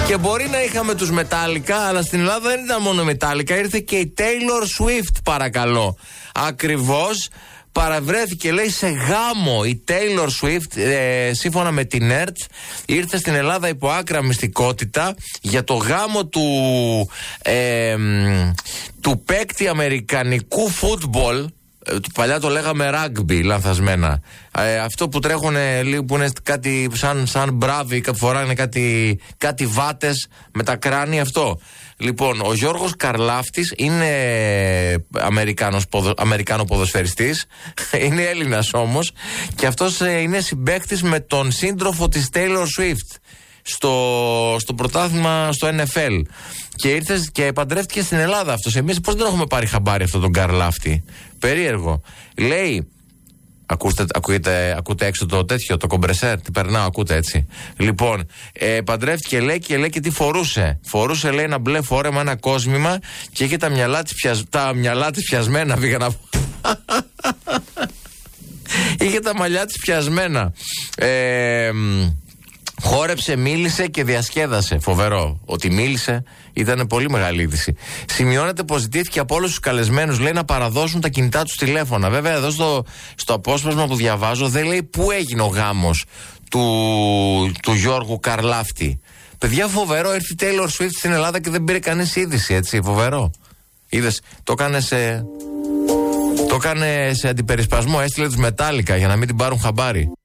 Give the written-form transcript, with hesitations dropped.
Και μπορεί να είχαμε τους Metallica, αλλά στην Ελλάδα δεν ήταν μόνο Metallica, ήρθε και η Taylor Swift, παρακαλώ. Ακριβώς. Παραβρέθηκε, λέει, σε γάμο η Taylor Swift, σύμφωνα με την ERTS, ήρθε στην Ελλάδα υπό άκρα μυστικότητα για το γάμο του παίκτη αμερικανικού φούτμπολ. Παλιά το λέγαμε rugby, λανθασμένα. Αυτό που τρέχουν που είναι κάτι σαν μπράβοι, κάθε φορά είναι κάτι βάτες με τα κράνη, αυτό. Λοιπόν, ο Γιώργος Καρλάφτης είναι Αμερικάνο ποδοσφαιριστής, είναι Έλληνας όμως, και αυτός είναι συμπαίκτης με τον σύντροφο της Taylor Swift στο πρωτάθλημα στο NFL. Και ήρθε και παντρεύτηκε στην Ελλάδα αυτός. Εμείς πώς δεν έχουμε πάρει χαμπάρι αυτόν τον Καρλάφτη? Περίεργο. Λέει, ακούτε έξω το τέτοιο, το κομπρεσέρ, τι περνάω, ακούτε έτσι. Λοιπόν, παντρεύτηκε, λέει, και τι φορούσε. Φορούσε, λέει, ένα μπλε φόρεμα, ένα κόσμημα, και είχε τα μυαλά της πιασμένα, πήγα να πω. Είχε τα μαλλιά της πιασμένα. Χόρεψε, μίλησε και διασκέδασε. Φοβερό. Ότι μίλησε ήταν πολύ μεγάλη είδηση. Σημειώνεται πως ζητήθηκε από όλους τους καλεσμένους, λέει, να παραδώσουν τα κινητά τους τηλέφωνα. Βέβαια, εδώ στο απόσπασμα που διαβάζω δεν λέει πού έγινε ο γάμος του Γιώργου Καρλάφτη. Παιδιά, φοβερό. Ήρθε η Taylor Swift στην Ελλάδα και δεν πήρε κανείς είδηση, έτσι. Φοβερό. Είδες, το έκανε σε αντιπερισπασμό. Έστειλε τους Metallica για να μην την πάρουν χαμπάρι.